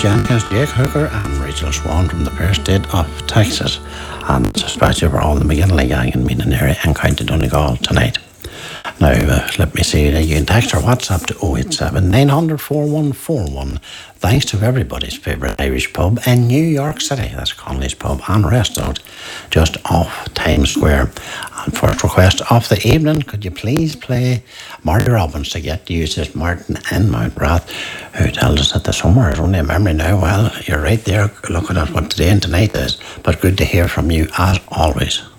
Jenkins, Jake Hooker and Rachel Swan from the fair state of Texas, and especially for all the McGinley gang in Meanan area and County Donegal tonight. Now, let me see, you can text or WhatsApp to 087 900 4141. Thanks to everybody's favourite Irish pub in New York City. That's Connolly's Pub and Restaurant, just off Times Square. And first request of the evening, could you please play Marty Robbins to get used as Martin in Mount Rath, who tells us that the summer is only a memory now. Well, you're right there looking at what today and tonight is, but good to hear from you as always.